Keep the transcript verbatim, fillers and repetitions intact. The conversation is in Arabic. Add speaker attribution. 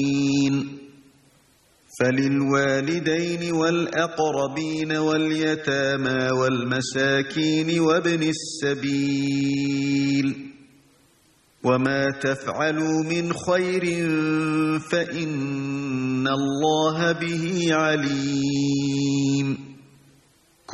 Speaker 1: فللوالدين والأقربين واليتامى والمساكين وابن السبيل وما تفعلوا من خير فإن الله به عليم